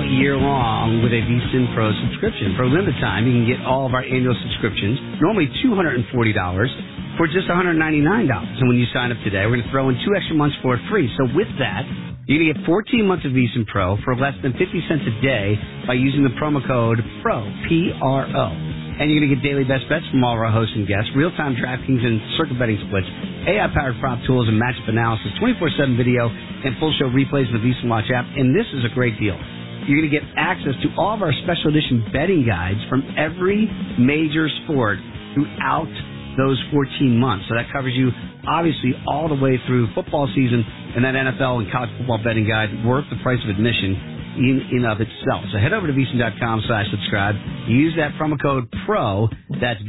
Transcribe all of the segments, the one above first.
year long with a VSiN Pro subscription. For a limited time, you can get all of our annual subscriptions, normally $240, for just $199. And when you sign up today, we're going to throw in 2 extra months for free. So with that, you're going to get 14 months of VSiN Pro for less than 50 cents a day by using the promo code PRO, P-R-O. And you're going to get daily best bets from all of our hosts and guests, real-time DraftKings and circuit betting splits, AI-powered prop tools and matchup analysis, 24/7 video, and full show replays in the VSiN Watch app. And this is a great deal. You're going to get access to all of our special edition betting guides from every major sport throughout those 14 months. So that covers you, obviously, all the way through football season, and that NFL and college football betting guide worth the price of admission in of itself. So head over to VSiN.com/subscribe. Use that promo code PRO. That's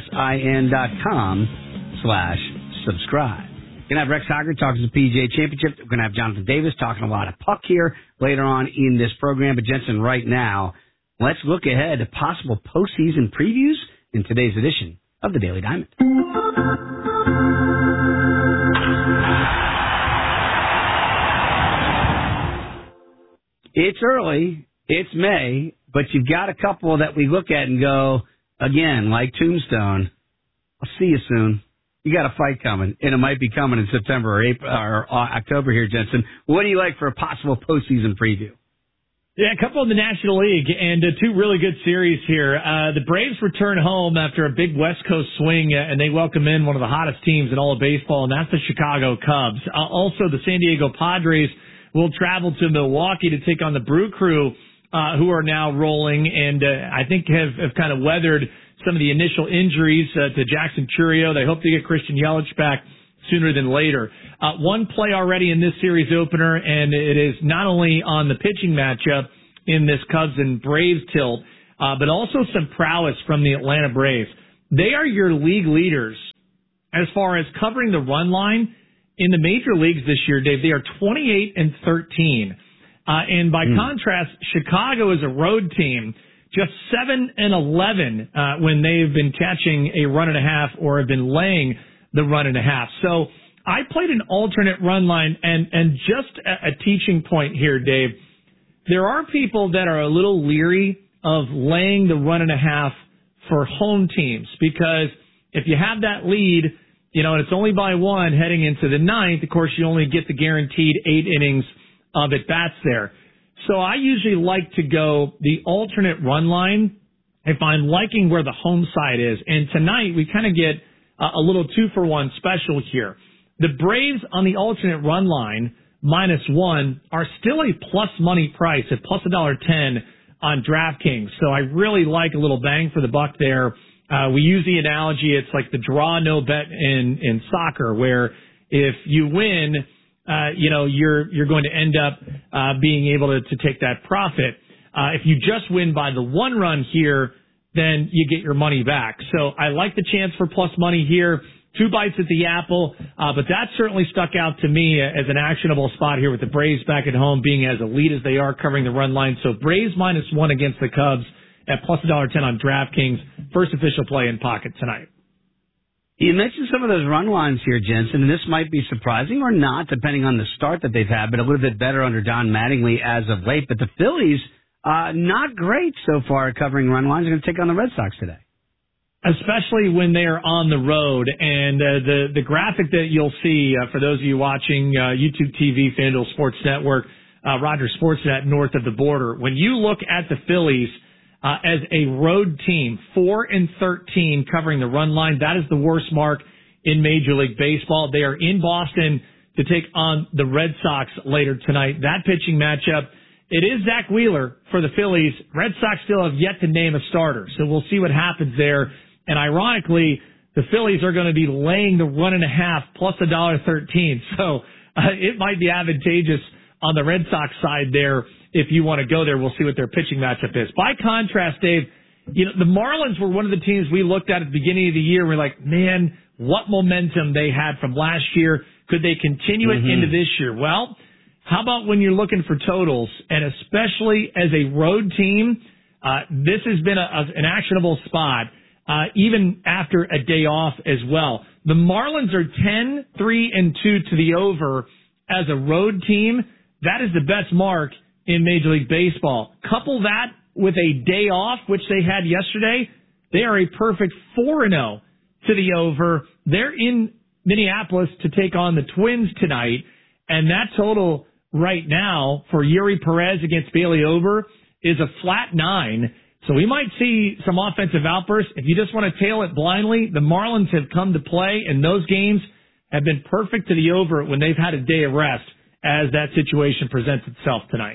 VSIN.com/subscribe. We're going to have Rex Hoggard talking to the PGA Championship. We're going to have Jonathan Davis talking a lot of puck here later on in this program. But Jensen, right now, let's look ahead to possible postseason previews in today's edition of the Daily Diamond. It's early, it's May, but you've got a couple that we look at and go, again, like Tombstone, I'll see you soon. You got a fight coming, and it might be coming in September or April or October here, Jensen. What do you like for a possible postseason preview? Yeah, a couple in the National League and 2 really good series here. The Braves return home after a big West Coast swing, and they welcome in one of the hottest teams in all of baseball, and that's the Chicago Cubs. Also, the San Diego Padres will travel to Milwaukee to take on the Brew Crew, who are now rolling and I think have kind of weathered some of the initial injuries to Jackson Chourio. They hope to get Christian Yelich back sooner than later. One play already in this series opener, and it is not only on the pitching matchup in this Cubs and Braves tilt, but also some prowess from the Atlanta Braves. They are your league leaders as far as covering the run line in the major leagues this year, Dave. They are 28-13. And by contrast, Chicago is a road team, just 7-11 when they've been catching a run and a half or have been laying the run and a half. So I played an alternate run line, and just a teaching point here, Dave. There are people that are a little leery of laying the run and a half for home teams, because if you have that lead, and it's only by 1 heading into the 9th, of course, you only get the guaranteed 8 innings of at-bats there. So I usually like to go the alternate run line if I'm liking where the home side is. And tonight we kind of get a little 2-for-1 special here. The Braves on the alternate run line, -1, are still a plus money price at plus $1.10 on DraftKings. So I really like a little bang for the buck there. We use the analogy, it's like the draw no bet in soccer, where if you win, you're going to end up being able to take that profit. If you just win by the 1 run here, then you get your money back. So I like the chance for plus money here. 2 bites at the apple, but that certainly stuck out to me as an actionable spot here with the Braves back at home being as elite as they are covering the run line. So Braves -1 against the Cubs at plus $1.10 on DraftKings. First official play in pocket tonight. You mentioned some of those run lines here, Jensen, and this might be surprising or not, depending on the start that they've had, but a little bit better under Don Mattingly as of late. But the Phillies, not great so far at covering run lines. They're going to take on the Red Sox today. Especially when they are on the road. And the graphic that you'll see, for those of you watching YouTube TV, FanDuel Sports Network, Rogers Sportsnet north of the border, when you look at the Phillies as a road team, 4-13 covering the run line, that is the worst mark in Major League Baseball. They are in Boston to take on the Red Sox later tonight. That pitching matchup, it is Zach Wheeler for the Phillies. Red Sox still have yet to name a starter, so we'll see what happens there. And ironically, the Phillies are going to be laying the 1.5 plus $1.13. So it might be advantageous on the Red Sox side there if you want to go there. We'll see what their pitching matchup is. By contrast, Dave, the Marlins were one of the teams we looked at the beginning of the year. We're like, man, what momentum they had from last year. Could they continue it into this year? Well, how about when you're looking for totals, and especially as a road team, this has been an actionable spot. Even after a day off as well. The Marlins are 10-3-2 to the over as a road team. That is the best mark in Major League Baseball. Couple that with a day off, which they had yesterday, they are a perfect 4-0 to the over. They're in Minneapolis to take on the Twins tonight, and that total right now for Yuri Perez against Bailey Ober is a flat 9. So we might see some offensive outbursts. If you just want to tail it blindly, the Marlins have come to play, and those games have been perfect to the over when they've had a day of rest as that situation presents itself tonight.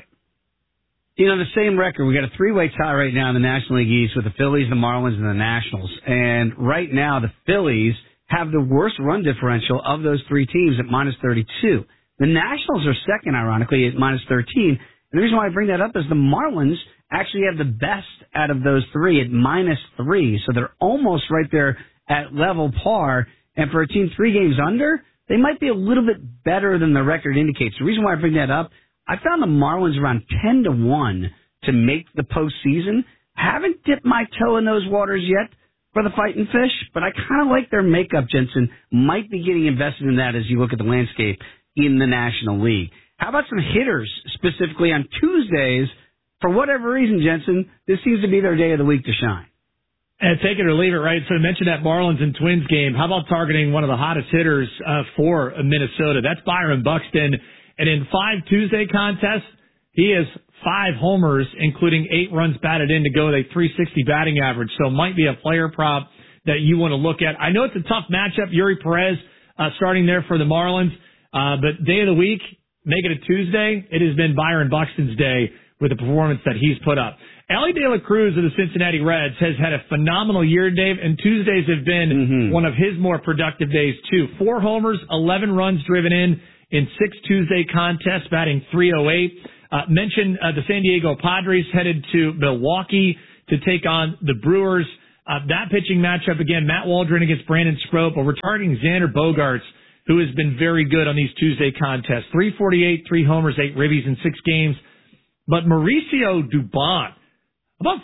You know, the same record. We got a 3-way tie right now in the National League East with the Phillies, the Marlins, and the Nationals. And right now, the Phillies have the worst run differential of those three teams at -32. The Nationals are second, ironically, at -13. And the reason why I bring that up is the Marlins actually have the best out of those three at -3. So they're almost right there at level par. And for a team 3 games under, they might be a little bit better than the record indicates. The reason why I bring that up, I found the Marlins around 10-1 to make the postseason. Haven't dipped my toe in those waters yet for the Fighting Fish, but I kind of like their makeup, Jensen. Might be getting invested in that as you look at the landscape in the National League. How about some hitters, specifically on Tuesdays? For whatever reason, Jensen, this seems to be their day of the week to shine. And take it or leave it, right? So I mentioned that Marlins and Twins game. How about targeting one of the hottest hitters for Minnesota? That's Byron Buxton. And in 5 Tuesday contests, he has 5 homers, including 8 runs batted in to go with a .360 batting average. So it might be a player prop that you want to look at. I know it's a tough matchup. Yuri Perez starting there for the Marlins. But day of the week, make it a Tuesday. It has been Byron Buxton's day with the performance that he's put up. Elly De La Cruz of the Cincinnati Reds has had a phenomenal year, Dave, and Tuesdays have been one of his more productive days, too. 4 homers, 11 runs driven in 6 Tuesday contests, batting .308. Mentioned the San Diego Padres headed to Milwaukee to take on the Brewers. That pitching matchup, again, Matt Waldron against Brandon Strope. We're targeting Xander Bogaerts, who has been very good on these Tuesday contests. .348, 3 homers, 8 ribbies in 6 games. But Mauricio Dubon, about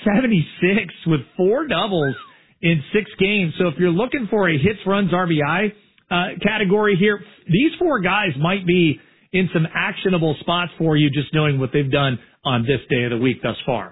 .476 with 4 doubles in 6 games. So if you're looking for a hits, runs, RBI category here, these 4 guys might be in some actionable spots for you, just knowing what they've done on this day of the week thus far.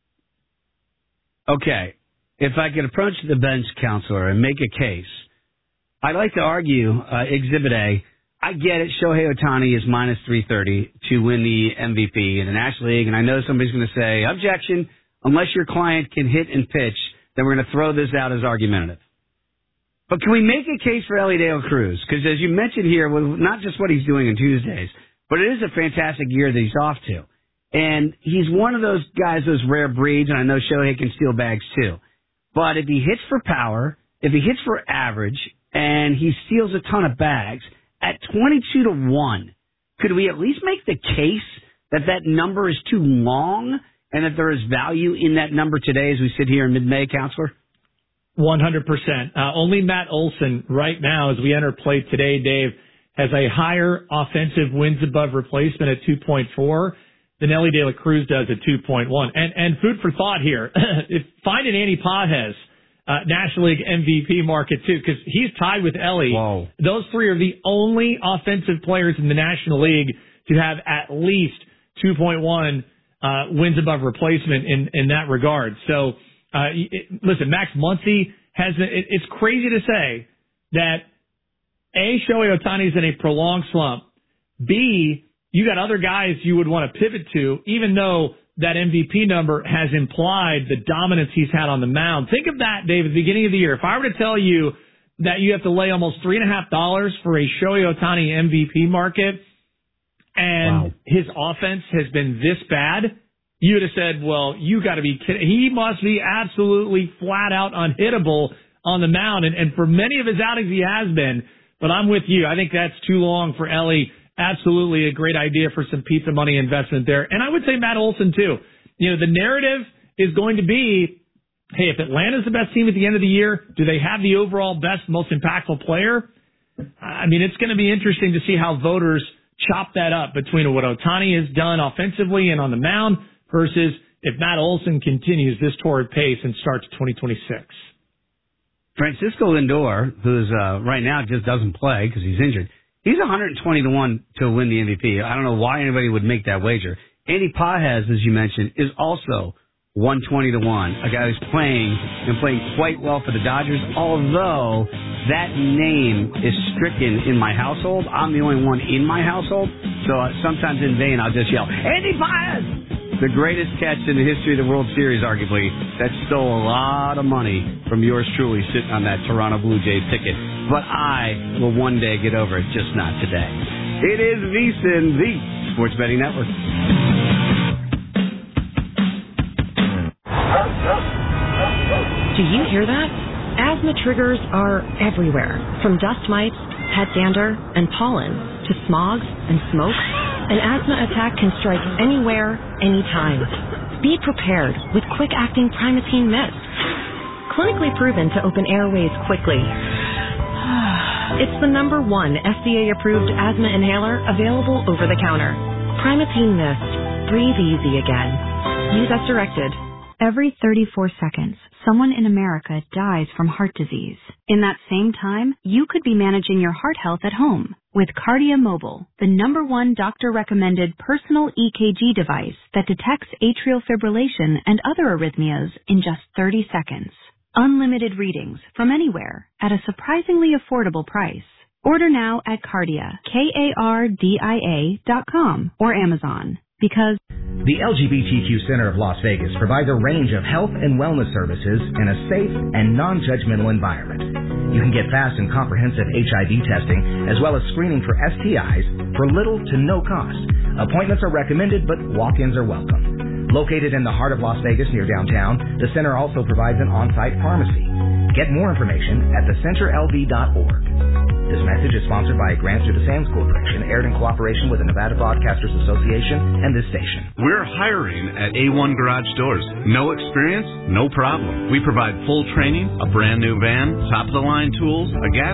Okay, if I could approach the bench counselor and make a case, I'd like to argue Exhibit A. I get it. Shohei Ohtani is -330 to win the MVP in the National League, and I know somebody's going to say, objection, unless your client can hit and pitch, then we're going to throw this out as argumentative. But can we make a case for Elly De La Cruz? Because as you mentioned here, well, not just what he's doing on Tuesdays, but it is a fantastic year that he's off to. And he's one of those guys, those rare breeds, and I know Shohei can steal bags too. But if he hits for power, if he hits for average, and he steals a ton of bags, at 22-1, could we at least make the case that that number is too long and that there is value in that number today as we sit here in mid-May, Counselor? 100%. Only Matt Olson right now, as we enter play today, Dave, has a higher offensive wins above replacement at 2.4 than Elly De La Cruz does at 2.1. And food for thought here, find an Andy Pages National League MVP market too, because he's tied with Elly. Whoa. Those 3 are the only offensive players in the National League to have at least 2.1 wins above replacement in that regard. So, listen, Max Muncy has. It's crazy to say that A, Shohei Ohtani's in a prolonged slump. B, you got other guys you would want to pivot to, even though that MVP number has implied the dominance he's had on the mound. Think of that, Dave, at the beginning of the year. If I were to tell you that you have to lay almost $3.50 for a Shohei Ohtani MVP market and his offense has been this bad, you would have said, well, you got to be kidding. He must be absolutely flat out unhittable on the mound. And for many of his outings, he has been. But I'm with you. I think that's too long for Elly. Absolutely a great idea for some pizza money investment there. And I would say Matt Olson, too. You know, the narrative is going to be, hey, if Atlanta's the best team at the end of the year, do they have the overall best, most impactful player? I mean, it's going to be interesting to see how voters chop that up between what Ohtani has done offensively and on the mound versus if Matt Olson continues this torrid pace and starts 2026. Francisco Lindor, who's right now just doesn't play because he's injured, he's 120-1 to win the MVP. I don't know why anybody would make that wager. Andy Pages, as you mentioned, is also 120 to 1. A guy who's playing quite well for the Dodgers, although that name is stricken in my household. I'm the only one in my household, so sometimes in vain I'll just yell, Andy Pages! The greatest catch in the history of the World Series, arguably, that stole a lot of money from yours truly sitting on that Toronto Blue Jays ticket. But I will one day get over it, just not today. It is VSiN, the Sports Betting Network. Do you hear that? Asthma triggers are everywhere, from dust mites, pet dander, and pollen, to smog and smoke. An asthma attack can strike anywhere, anytime. Be prepared with quick-acting Primatene Mist. Clinically proven to open airways quickly. It's the #1 FDA-approved asthma inhaler available over the counter. Primatene Mist. Breathe easy again. Use as directed. Every 34 seconds, someone in America dies from heart disease. In that same time, you could be managing your heart health at home with Kardia Mobile, the #1 doctor-recommended personal EKG device that detects atrial fibrillation and other arrhythmias in just 30 seconds. Unlimited readings from anywhere at a surprisingly affordable price. Order now at Kardia, KARDIA.com or Amazon. Because the LGBTQ Center of Las Vegas provides a range of health and wellness services in a safe and non-judgmental environment. You can get fast and comprehensive HIV testing as well as screening for STIs for little to no cost. Appointments are recommended, but walk-ins are welcome. Located in the heart of Las Vegas near downtown, the center also provides an on-site pharmacy. Get more information at thecenterlv.org. This message is sponsored by a grant through the Sands Corporation, aired in cooperation with the Nevada Broadcasters Association and this station. We're hiring at A1 Garage Doors. No experience? No problem. We provide full training, a brand new van, top-of-the-line tools, a gas